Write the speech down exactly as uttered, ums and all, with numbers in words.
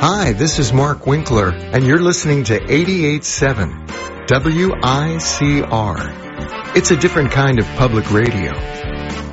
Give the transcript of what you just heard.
Hi, this is Mark Winkler, and you're listening to eighty-eight point seven W I C R. It's a different kind of public radio.